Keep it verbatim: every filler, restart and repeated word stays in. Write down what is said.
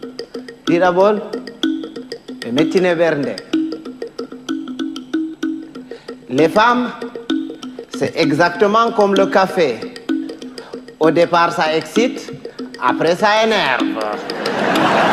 Tirabol, et métine bernde. Les femmes, c'est exactement comme le café. Au départ, ça excite, après, ça énerve.